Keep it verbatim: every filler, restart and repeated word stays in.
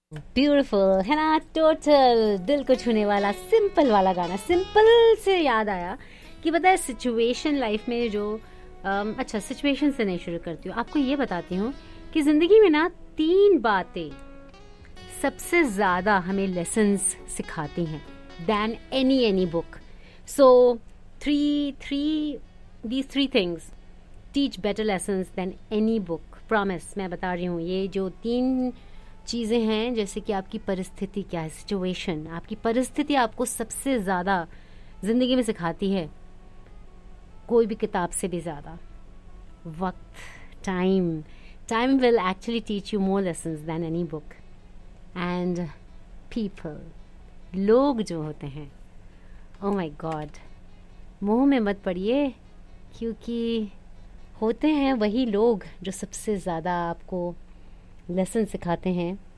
Beautiful है ना, total दिल को छूने वाला सिंपल वाला गाना। सिंपल से याद आया कि पता है सिचुएशन लाइफ में जो अम, अच्छा सिचुएशन से नहीं शुरू करती हूँ, आपको ये बताती हूँ कि जिंदगी में ना तीन बातें सबसे ज्यादा हमें लेसन्स सिखाती हैं than any any book. So three three these three things teach better lessons than any book, promise. मैं बता रही हूँ, ये जो तीन चीज़ें हैं, जैसे कि आपकी परिस्थिति क्या है, सिचुएशन, आपकी परिस्थिति आपको सबसे ज़्यादा ज़िंदगी में सिखाती है, कोई भी किताब से भी ज़्यादा। वक्त, time time will actually teach you more lessons than any book. And people, लोग जो होते हैं, ओ माय गॉड, मोह में मत पड़िए, क्योंकि होते हैं वही लोग जो सबसे ज़्यादा आपको लेसन सिखाते हैं